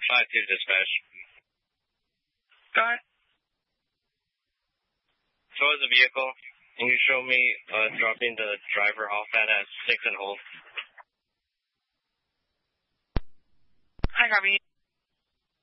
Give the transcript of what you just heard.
5-2 dispatch. Go ahead. Towards the vehicle. Can you show me dropping the driver off at 6 and hold? I copy.